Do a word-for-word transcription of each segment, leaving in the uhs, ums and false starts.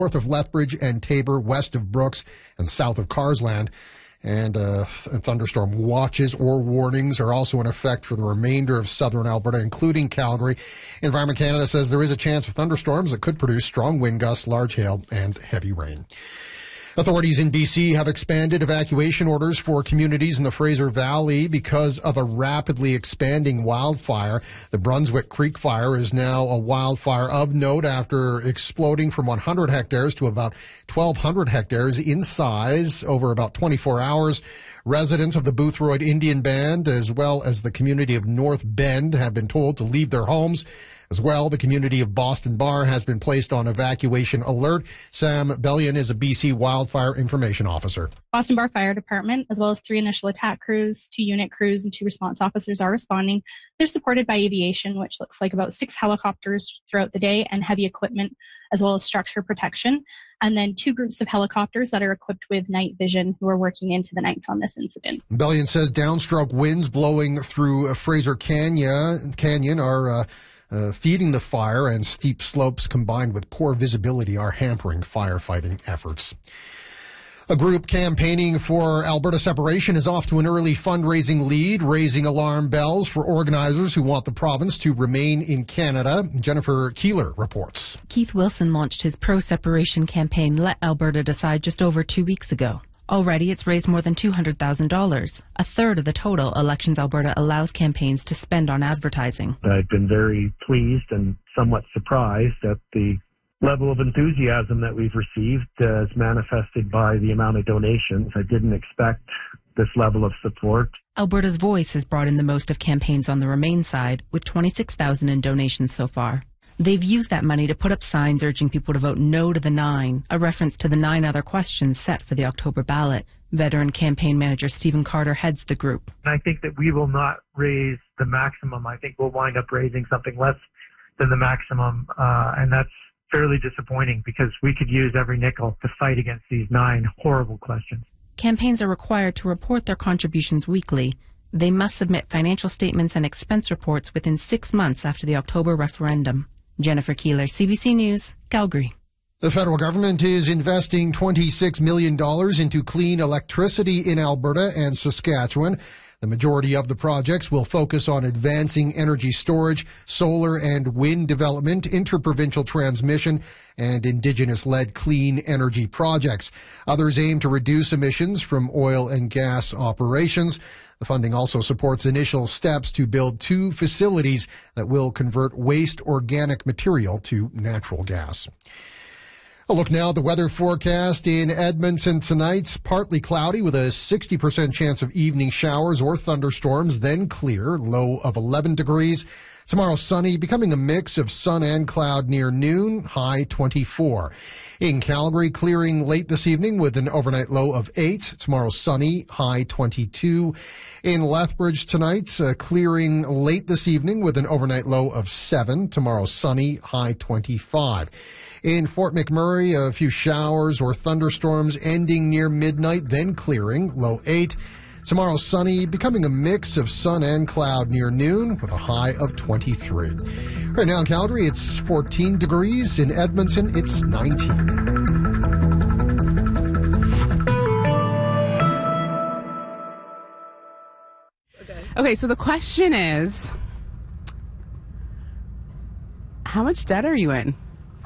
north of Lethbridge and Tabor, west of Brooks, and south of Carsland. And uh, thunderstorm watches or warnings are also in effect for the remainder of southern Alberta, including Calgary. Environment Canada says there is a chance of thunderstorms that could produce strong wind gusts, large hail, and heavy rain. Authorities in B C have expanded evacuation orders for communities in the Fraser Valley because of a rapidly expanding wildfire. The Brunswick Creek Fire is now a wildfire of note after exploding from one hundred hectares to about twelve hundred hectares in size over about twenty-four hours. Residents of the Boothroyd Indian Band, as well as the community of North Bend, have been told to leave their homes. As well, the community of Boston Bar has been placed on evacuation alert. Sam Bellion is a B C Wildfire Information Officer. Boston Bar Fire Department, as well as three initial attack crews, two unit crews, and two response officers are responding. They're supported by aviation, which looks like about six helicopters throughout the day, and heavy equipment, as well as structure protection. And then two groups of helicopters that are equipped with night vision who are working into the nights on this incident. Bellion says downstroke winds blowing through Fraser Canyon, Canyon are uh, uh, feeding the fire, and steep slopes combined with poor visibility are hampering firefighting efforts. A group campaigning for Alberta separation is off to an early fundraising lead, raising alarm bells for organizers who want the province to remain in Canada. Jennifer Keeler reports. Keith Wilson launched his pro-separation campaign, Let Alberta Decide, just over two weeks ago. Already, it's raised more than two hundred thousand dollars, a third of the total Elections Alberta allows campaigns to spend on advertising. I've been very pleased and somewhat surprised at the level of enthusiasm that we've received uh, as manifested by the amount of donations. I didn't expect this level of support. Alberta's Voice has brought in the most of campaigns on the Remain side, with twenty-six thousand in donations so far. They've used that money to put up signs urging people to vote no to the nine, a reference to the nine other questions set for the October ballot. Veteran campaign manager Stephen Carter heads the group. I think that we will not raise the maximum. I think we'll wind up raising something less than the maximum, uh, and that's fairly disappointing because we could use every nickel to fight against these nine horrible questions. Campaigns are required to report their contributions weekly. They must submit financial statements and expense reports within six months after the October referendum. Jennifer Keeler, C B C News, Calgary. The federal government is investing twenty-six million dollars into clean electricity in Alberta and Saskatchewan. The majority of the projects will focus on advancing energy storage, solar and wind development, interprovincial transmission, and Indigenous-led clean energy projects. Others aim to reduce emissions from oil and gas operations. The funding also supports initial steps to build two facilities that will convert waste organic material to natural gas. A look now at the weather forecast in Edmonton tonight. Partly cloudy with a sixty percent chance of evening showers or thunderstorms, then clear, low of eleven degrees. Tomorrow sunny, becoming a mix of sun and cloud near noon, high twenty-four. In Calgary, clearing late this evening with an overnight low of eight. Tomorrow sunny, high twenty-two. In Lethbridge tonight, uh, clearing late this evening with an overnight low of seven. Tomorrow sunny, high twenty-five. In Fort McMurray, a few showers or thunderstorms ending near midnight, then clearing, low eight. Tomorrow sunny, becoming a mix of sun and cloud near noon with a high of twenty-three. Right now in Calgary, it's fourteen degrees. In Edmonton, it's nineteen. Okay, so the question is, how much debt are you in?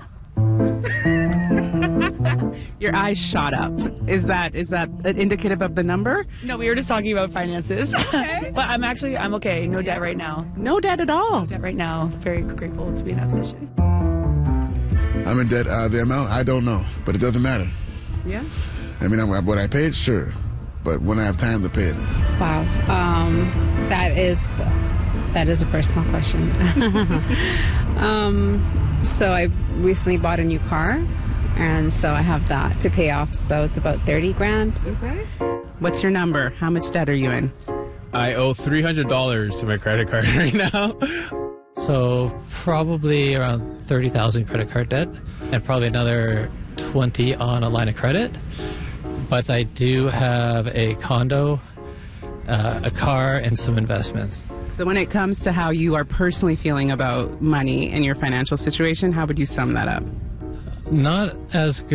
Your eyes shot up. Is that is that indicative of the number? No, we were just talking about finances. Okay. But I'm actually, I'm okay. No debt right now. No debt at all. No debt right now. Very grateful to be in that position. I'm in debt. Uh, the amount, I don't know, but it doesn't matter. Yeah. I mean, I'm, what I paid, sure, but when I have time to pay it. Wow. Um, that is that is a personal question. um, so I recently bought a new car. And so I have that to pay off. So it's about thirty grand. Okay. What's your number? How much debt are you in? I owe three hundred dollars to my credit card right now. So probably around thirty thousand credit card debt and probably another twenty on a line of credit. But I do have a condo, uh, a car, and some investments. So when it comes to how you are personally feeling about money and your financial situation, how would you sum that up? Not as good.